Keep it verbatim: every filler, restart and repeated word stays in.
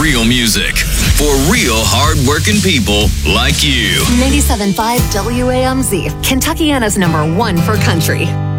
real music for real hard-working people like you. ninety-seven point five W A M Z, Kentuckiana's number one for country.